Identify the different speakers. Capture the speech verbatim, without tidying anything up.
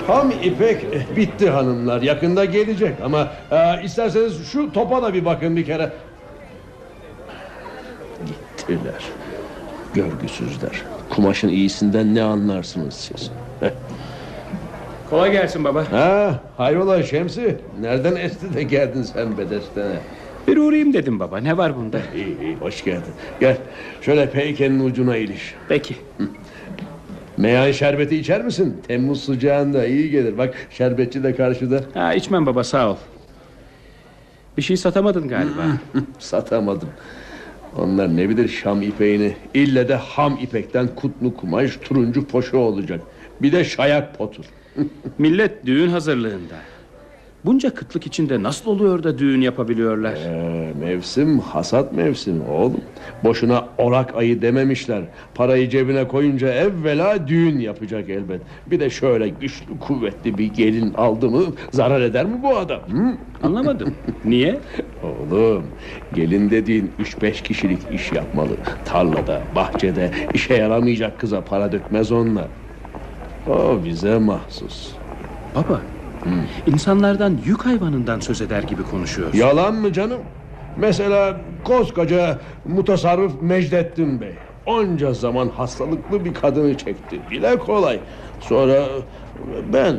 Speaker 1: Ham ipek bitti hanımlar. Yakında gelecek ama e, isterseniz şu topa da bir bakın bir kere. Gittiler. Görgüsüzler. Kumaşın iyisinden ne anlarsınız siz?
Speaker 2: Kolay gelsin baba.
Speaker 1: Ha, hayrola Şemsi? Nereden esti de geldin sen bedestene?
Speaker 2: Bir uğrayayım dedim baba. Ne var bunda?
Speaker 1: İyi iyi, hoş geldin. Gel şöyle peykenin ucuna iliş.
Speaker 2: Peki.
Speaker 1: Meyhan şerbeti içer misin? Temmuz sıcağında iyi gelir. Bak şerbetçi de karşıda.
Speaker 2: Ha, içmem baba, sağ ol. Bir şey satamadın galiba.
Speaker 1: Satamadım. Onlar ne bilir Şam ipeğini. İlle de ham ipekten kutlu kumaş, turuncu poşu olacak. Bir de şayak potur.
Speaker 2: Millet düğün hazırlığında. Bunca kıtlık içinde nasıl oluyor da düğün yapabiliyorlar?
Speaker 1: Ee, mevsim hasat mevsimi oğlum. Boşuna orak ayı dememişler. Parayı cebine koyunca evvela düğün yapacak elbet. Bir de şöyle güçlü kuvvetli bir gelin aldı mı zarar eder mi bu adam? Hı?
Speaker 2: Anlamadım. Niye?
Speaker 1: Oğlum, gelin dediğin üç beş kişilik iş yapmalı. Tarlada, bahçede işe yaramayacak kıza para dökmez onlar. O bize mahsus.
Speaker 2: Baba, hmm. insanlardan yük hayvanından söz eder gibi konuşuyorsun.
Speaker 1: Yalan mı canım? Mesela koskoca mutasarrıf Mecdettin Bey onca zaman hastalıklı bir kadını çekti. Bile kolay. Sonra ben